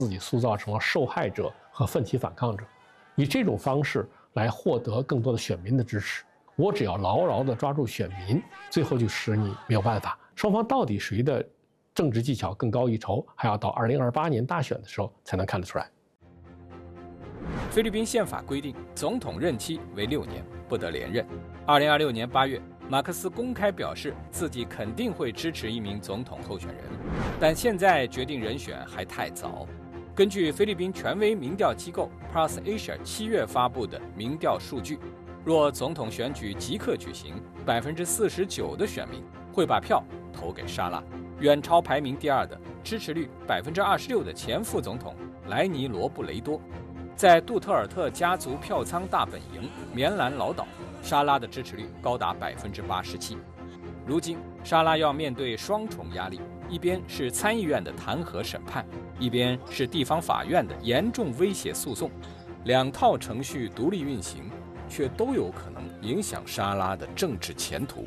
自己塑造成了受害者和奋起反抗者，以这种方式来获得更多的选民的支持。我只要牢牢地抓住选民，最后就使你没有办法。双方到底谁的政治技巧更高一筹，还要到2028年大选的时候才能看得出来。 菲律宾宪法规定，总统任期为6年，不得连任。2026年8月，马克思公开表示自己肯定会支持一名总统候选人，但现在决定人选还太早。根据菲律宾权威民调机构 Pulse Asia 7月发布的民调数据，若总统选举即刻举行，49%的选民会把票投给沙拉，远超排名第2的、支持率26%的前副总统莱尼罗布雷多。在杜特尔特家族票仓大本营棉兰老岛，沙拉的支持率高达87%。如今，沙拉要面对双重压力，一边是参议院的弹劾审判，一边是地方法院的严重威胁诉讼，两套程序独立运行，却都有可能影响沙拉的政治前途。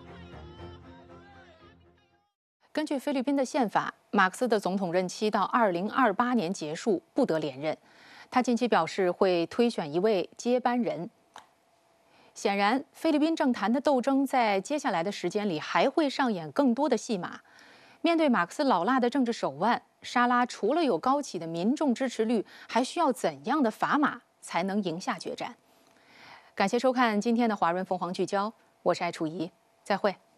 根据菲律宾的宪法，马克思的总统任期到2028年结束，不得连任。他近期表示会推选一位接班人。显然，菲律宾政坛的斗争在接下来的时间里还会上演更多的戏码。面对马克思老辣的政治手腕，沙拉除了有高企的民众支持率，还需要怎样的砝码才能赢下决战？感谢收看今天的华润凤凰聚焦，我是艾楚怡，再会。